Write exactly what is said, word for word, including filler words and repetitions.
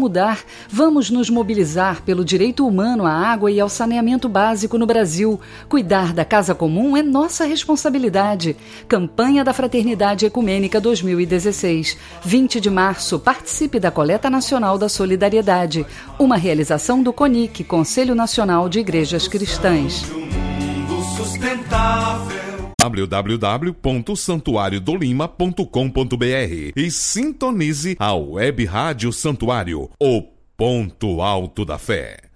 mudar. Vamos nos mobilizar pelo direito humano à água e ao saneamento básico no Brasil. Cuidar da casa comum é nossa responsabilidade. Campanha da Fraternidade Ecumênica dois mil e dezesseis. vinte de março, participe da Coleta Nacional da Solidariedade. Uma realização do CONIC, Conselho Nacional de Igrejas Cristãs. w w w ponto santuário do lima ponto com ponto b r e sintonize a Web Rádio Santuário, o ponto alto da fé.